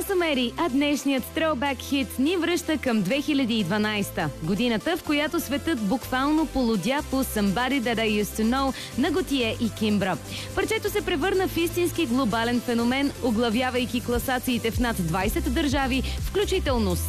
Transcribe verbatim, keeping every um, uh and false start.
са Мери, а днешният Throwback хит ни връща към две хиляди и дванадесета. Годината, в която светът буквално полудя по Somebody That I Used To Know на Готие и Кимбра. Парчето се превърна в истински глобален феномен, оглавявайки класациите в над двадесет държави, включително